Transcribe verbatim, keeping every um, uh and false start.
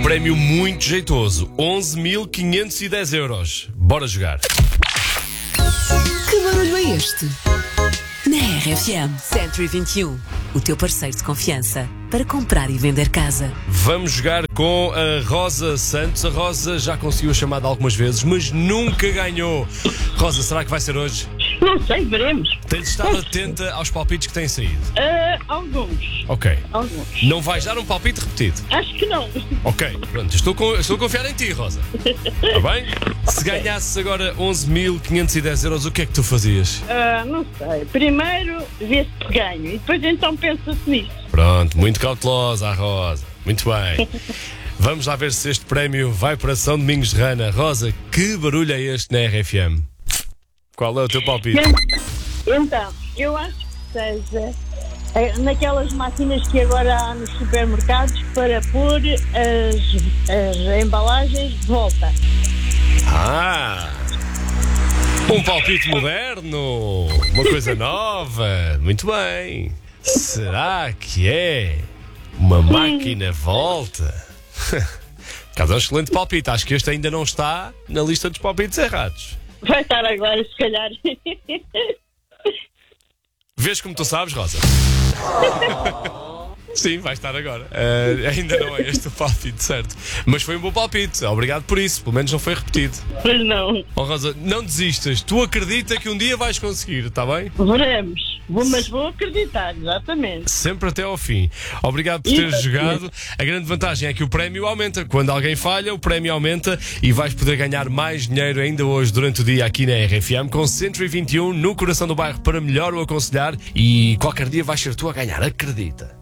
prémio muito jeitoso, onze mil quinhentos e dez euros. Bora jogar. Que barulho é este? Na R F M cento e vinte e um, o teu parceiro de confiança para comprar e vender casa. Vamos jogar com a Rosa Santos. A Rosa já conseguiu a chamada algumas vezes, mas nunca ganhou. Rosa, será que vai ser hoje? Não sei, veremos. Tens estado atenta aos palpites que têm saído? Uh, alguns. Ok. Alguns. Não vais dar um palpite repetido? Acho que não. Ok, pronto. Estou, com, estou a confiar em ti, Rosa. Está bem? Se ganhasses agora onze mil quinhentos e dez euros, o que é que tu fazias? Uh, não sei. Primeiro vê se ganho e depois então pensa-se nisso. Pronto, muito cautelosa a Rosa. Muito bem. Vamos lá ver se este prémio vai para São Domingos de Rana. Rosa, que barulho é este na R F M? Qual é o teu palpite? Então, eu acho que seja eh, naquelas máquinas que agora há nos supermercados para pôr as, as embalagens de volta. Ah! Um palpite moderno! Uma coisa nova! Muito bem! Será que é uma máquina volta? Caso é um excelente palpite. Acho que este ainda não está na lista dos palpites errados. Vai estar agora, se calhar. Vês como tu sabes, Rosa? Sim, vai estar agora. Uh, ainda não é este o palpite, certo? Mas foi um bom palpite. Obrigado por isso. Pelo menos não foi repetido. Pois não. Oh, Rosa, não desistas. Tu acredita que um dia vais conseguir, está bem? Veremos. Vou, mas vou acreditar, exatamente. Sempre até ao fim. Obrigado por teres jogado. A grande vantagem é que o prémio aumenta. Quando alguém falha, o prémio aumenta e vais poder ganhar mais dinheiro ainda hoje durante o dia aqui na R F M com cento e vinte e um no coração do bairro para melhor o aconselhar, e qualquer dia vais ser tu a ganhar. Acredita.